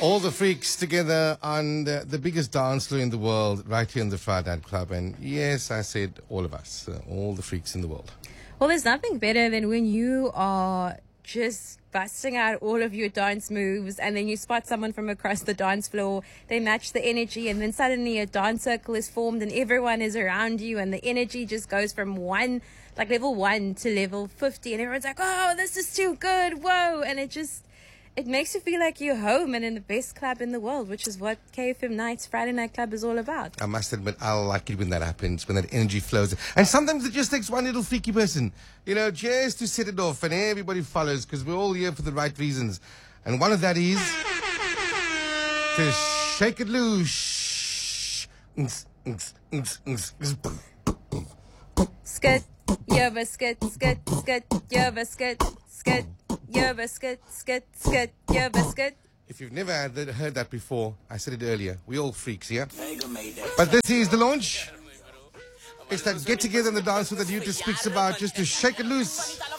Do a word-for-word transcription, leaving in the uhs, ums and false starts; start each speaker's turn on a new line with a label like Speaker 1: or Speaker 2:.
Speaker 1: All the freaks together on the, the biggest dance floor in the world, right here in the Friday Night Club. And yes, I said all of us, uh, all the freaks in the world.
Speaker 2: Well, there's nothing better than when you are just busting out all of your dance moves and then you spot someone from across the dance floor, they match the energy, and then suddenly a dance circle is formed and everyone is around you and the energy just goes from one, like level one to level fifty, and everyone's like, oh, this is too good, whoa, and it just, it makes you feel like you're home and in the best club in the world, which is what K F M Nights Friday Night Club is all about.
Speaker 1: I must admit, I like it when that happens, when that energy flows. And sometimes it just takes one little freaky person, you know, just to set it off, and everybody follows, because we're all here for the right reasons. And one of that is to shake it loose.
Speaker 2: Skit, yeah, skit, skit, skit, yeah, skit, skit. Yeah, biscuit, skit, skit, yeah, biscuit.
Speaker 1: If you've never had that, heard that before, I said it earlier. We all freaks, yeah? But this is the launch. It's that get together on the dance floor that YouTube speaks about, just to shake it loose.